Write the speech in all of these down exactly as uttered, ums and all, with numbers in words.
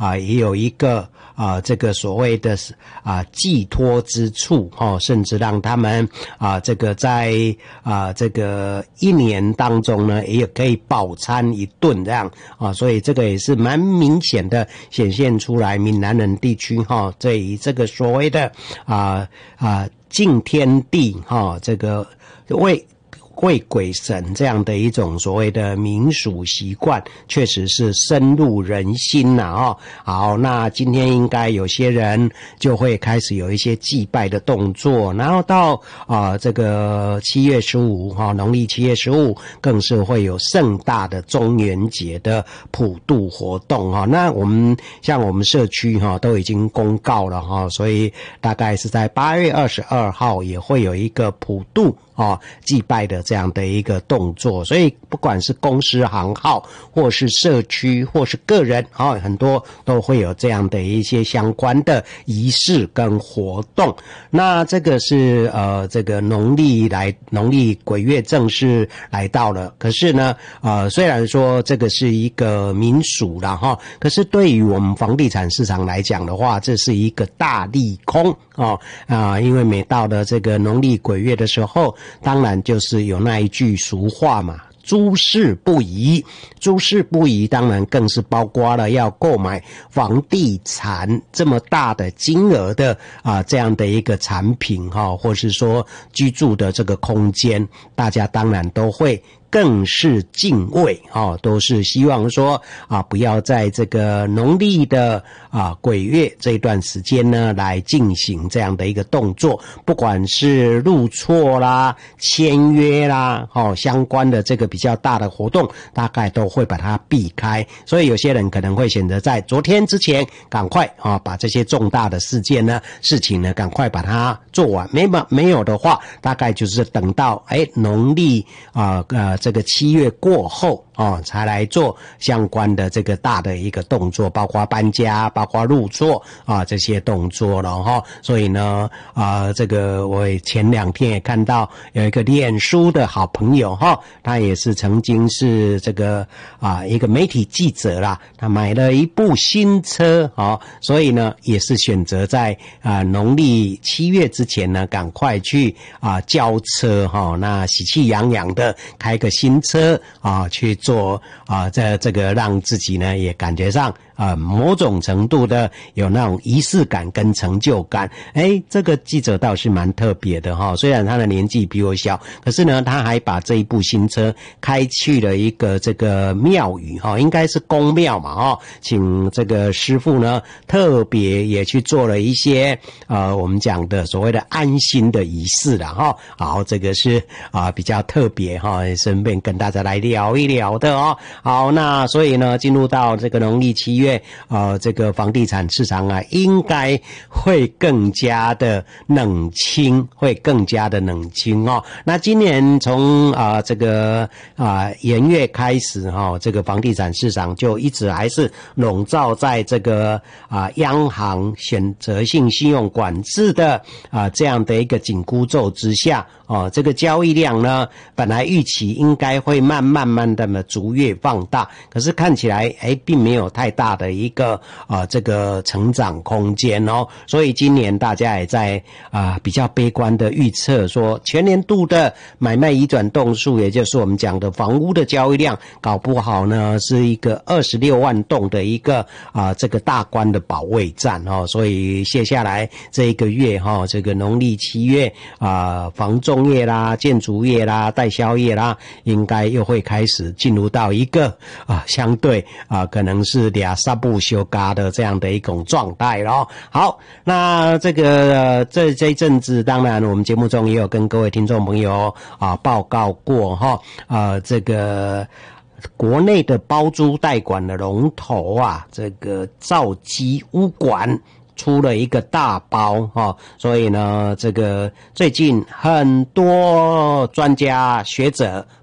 啊也有一个啊这个所谓的啊寄托之处哦，甚至让他们啊这个在啊这个一年当中呢也可以饱餐一顿这样啊，所以这个也是蛮明显的显现出来闽南人地区哈对于这个所谓的啊啊敬天地哈这个为为鬼神这样的一种所谓的民俗习惯，确实是深入人心呐、啊、哦。好，那今天应该有些人就会开始有一些祭拜的动作，然后到啊、呃、这个七月十五哈，农历七月十五更是会有盛大的中元节的普渡活动哈。那我们像我们社区哈都已经公告了哈，所以大概是在八月二十二号也会有一个普渡哦，祭拜的这样的一个动作，所以不管是公司行号，或是社区，或是个人，哦，很多都会有这样的一些相关的仪式跟活动。那这个是呃，这个农历来农历鬼月正式来到了，可是呢，呃，虽然说这个是一个民俗啦哈，可是对于我们房地产市场来讲的话，这是一个大利空哦啊、呃，因为每到了这个农历鬼月的时候，当然就是有那一句俗话嘛，诸事不宜。诸事不宜当然更是包括了要购买房地产这么大的金额的啊、呃、这样的一个产品哈，或是说居住的这个空间，大家当然都会更是敬畏哦，都是希望说啊，不要在这个农历的啊鬼月这一段时间呢，来进行这样的一个动作，不管是入错啦、签约啦，哦，相关的这个比较大的活动，大概都会把它避开。所以有些人可能会选择在昨天之前，赶快啊把这些重大的事件呢、事情呢，赶快把它做完。没有没有的话，大概就是等到哎农历啊呃。这个七月过后哦，才来做相关的这个大的一个动作，包括搬家，包括入座啊这些动作了哈。所以呢，啊、呃，这个我前两天也看到有一个脸书的好朋友哈，他也是曾经是这个啊、呃、一个媒体记者啦，他买了一部新车哦，所以呢也是选择在啊、呃、农历七月之前呢，赶快去啊、呃、交车哈，那喜气洋洋的开个新车啊，去做啊，这这个让自己呢也感觉上啊某种程度的有那种仪式感跟成就感。哎，这个记者倒是蛮特别的哈，虽然他的年纪比我小，可是呢他还把这一部新车开去了一个这个庙宇哈，应该是公庙嘛哈，请这个师傅呢特别也去做了一些呃我们讲的所谓的安心的仪式啦哈。好，这个是啊比较特别哈，顺便跟大家来聊一聊的哦。好，那所以呢，进入到这个农历七月，呃，这个房地产市场啊，应该会更加的冷清，会更加的冷清哦。那今年从啊、呃、这个啊、呃、元月开始哈、哦，这个房地产市场就一直还是笼罩在这个啊、呃、央行选择性信用管制的啊、呃、这样的一个紧箍咒之下哦，这个交易量呢，本来预期应该会慢慢慢的逐月放大，可是看起来哎，并没有太大的一个啊、呃、这个成长空间哦，所以今年大家也在啊、呃、比较悲观的预测说，全年度的买卖移转栋数，也就是我们讲的房屋的交易量，搞不好呢是一个二十六万栋的一个啊、呃、这个大关的保卫战哦，所以接下来这一个月哈、哦，这个农历七月啊、呃，房仲业啦、建筑业啦、代销业啦，应该又会开始进入到一个啊相对啊可能是俩三不休嘎的这样的一种状态咯。好，那这个、呃、这这一阵子，当然我们节目中也有跟各位听众朋友啊报告过哈，啊这个国内的包租代管的龙头啊，这个兆基屋管出了一个大包哈，所以呢，这个最近很多专家学者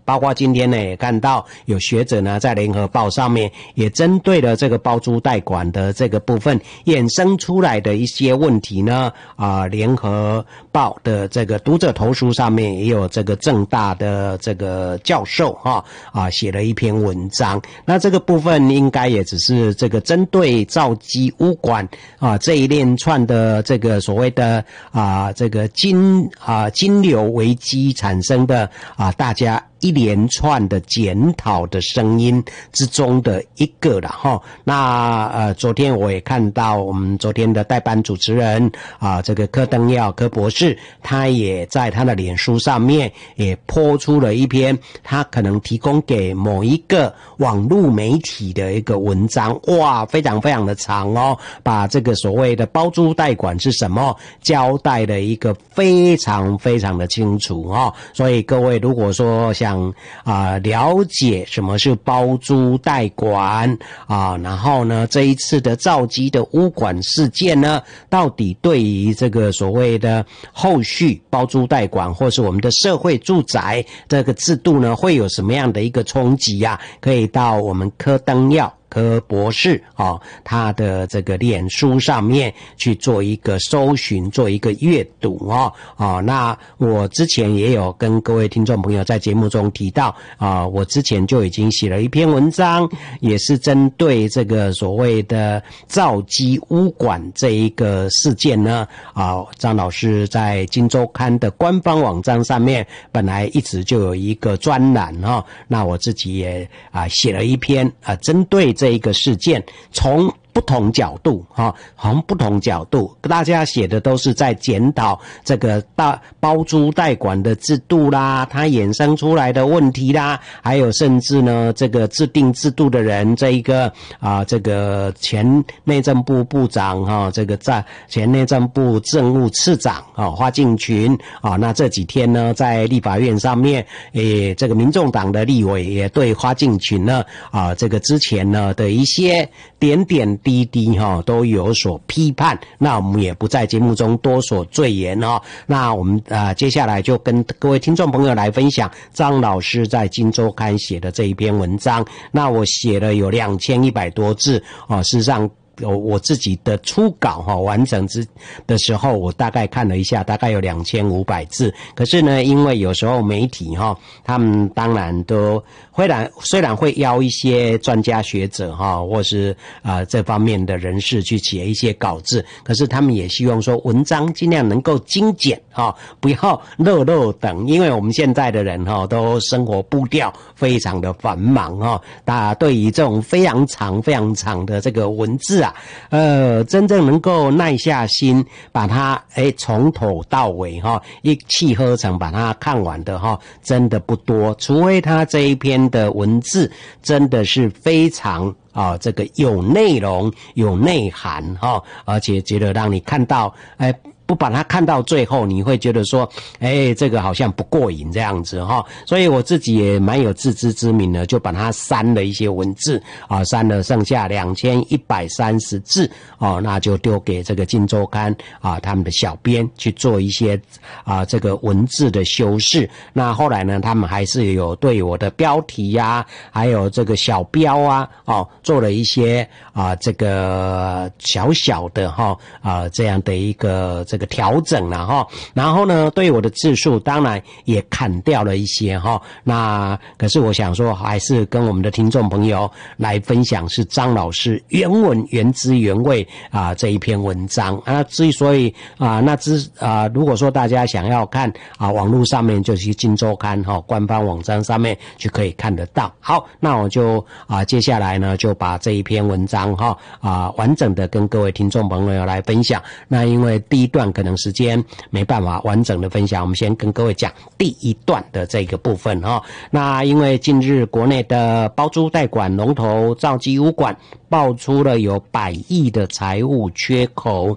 包括今天呢也看到有学者呢在联合报上面也针对了这个包租代管的这个部分衍生出来的一些问题呢，啊、呃，联合报的这个读者投书上面也有这个政大的这个教授哈啊写了一篇文章。那这个部分应该也只是这个针对兆基污管啊这一连串的这个所谓的啊这个金啊金流危机产生的啊大家一连串的检讨的声音之中的一个了哈。那呃，昨天我也看到我们昨天的代班主持人啊，这个柯登耀柯博士，他也在他的脸书上面也po出了一篇他可能提供给某一个网络媒体的一个文章，哇，非常非常的长哦，把这个所谓的包租代管是什么交代了一个非常非常的清楚哦。所以各位如果说想想啊、呃、了解什么是包租代管啊，然后呢这一次的兆基的污管事件呢，到底对于这个所谓的后续包租代管或是我们的社会住宅这个制度呢，会有什么样的一个冲击啊？可以到我们柯登耀柯博士哦，他的这个脸书上面去做一个搜寻，做一个阅读哦哦。那我之前也有跟各位听众朋友在节目中提到啊、呃，我之前就已经写了一篇文章，也是针对这个所谓的兆基污管这一个事件呢啊、呃，张老师在今周刊的官方网站上面本来一直就有一个专栏哦，那我自己也啊、呃、写了一篇啊、呃，针对这一个事件，从不同角度哈，从不同角度，大家写的都是在检讨这个大包租代管的制度啦，它衍生出来的问题啦，还有甚至呢，这个制定制度的人，这一个啊，这个前内政部部长哈，这个在前内政部政务次长啊，花敬群啊，那这几天呢，在立法院上面，诶，这个民众党的立委也对花敬群呢啊，这个之前呢的一些点点滴滴哈都有所批判，那我们也不在节目中多所赘言哦。那我们啊、呃、接下来就跟各位听众朋友来分享张老师在今周刊写的这一篇文章。那我写了有两千一百多字哦，事实上我我自己的初稿哈完整之的时候，我大概看了一下，大概有两千五百字。可是呢，因为有时候媒体哈，他们当然都虽然虽然会邀一些专家学者哈，或是啊、呃、这方面的人士去写一些稿子，可是他们也希望说文章尽量能够精简哈，不要漏漏等，因为我们现在的人哈都生活步调非常的繁忙哈，大家对于这种非常长非常长的这个文字啊。呃，真正能够耐下心把它诶从头到尾哈一气呵成把它看完的哈，真的不多，除非他这一篇的文字真的是非常啊这个有内容有内涵哈，而且觉得让你看到诶不把它看到最后，你会觉得说，哎，这个好像不过瘾这样子哈。所以我自己也蛮有自知之明的，就把它删了一些文字啊，删了剩下两千一百三十字哦，那就丢给这个今周刊啊他们的小编去做一些啊这个文字的修饰。那后来呢，他们还是有对我的标题呀、啊，还有这个小标啊，哦，做了一些啊这个小小的哈啊这样的一个这个。这个调整了哈，然后呢，对我的字数当然也砍掉了一些哈。那可是我想说，还是跟我们的听众朋友来分享是张老师原文原汁原味啊这一篇文章啊。之所以啊，那之啊，如果说大家想要看啊，网络上面就去今周刊哈官方网站上面就可以看得到。好，那我就啊接下来呢就把这一篇文章哈啊完整的跟各位听众朋友来分享。那因为第一段可能时间没办法完整的分享，我们先跟各位讲第一段的这个部分哈。那因为近日国内的包租代管龙头兆基污管爆出了有百亿的财务缺口，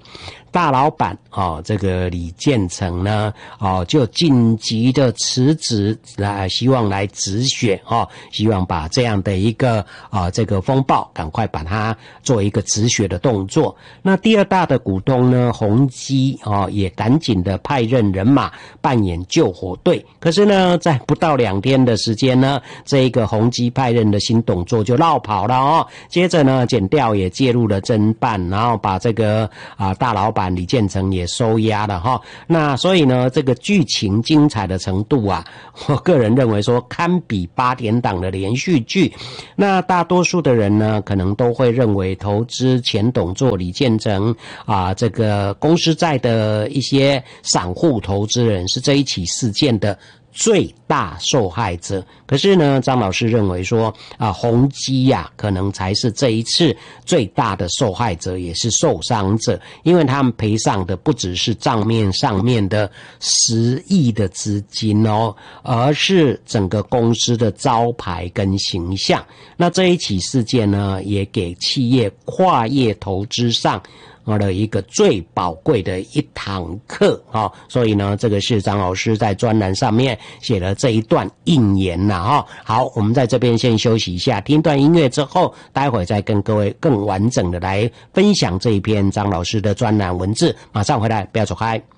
大老板哦，这个李建成呢哦就紧急的辞职，来希望来止血哦，希望把这样的一个啊、呃、这个风暴赶快把它做一个止血的动作。那第二大的股东呢，宏基哦也赶紧的派任人马扮演救火队。可是呢，在不到两天的时间呢，这个宏基派任的新董座就落跑了哦。接着呢，检调也介入了侦办，然后把这个啊、呃、大老板李建成也收押了哈。那所以呢，这个剧情精彩的程度啊，我个人认为说堪比八点档的连续剧。那大多数的人呢，可能都会认为投资前董座李建成啊，这个公司债的一些散户投资人是这一起事件的最大受害者。可是呢，张老师认为说啊，宏基呀、啊，可能才是这一次最大的受害者，也是受伤者，因为他们赔上的不只是账面上面的十亿的资金哦，而是整个公司的招牌跟形象。那这一起事件呢，也给企业跨业投资上我的一个最宝贵的一堂课啊、哦，所以呢，这个是张老师在专栏上面写了这一段引言呐哈。好，我们在这边先休息一下，听段音乐之后，待会再跟各位更完整的来分享这一篇张老师的专栏文字。马上回来，不要走开。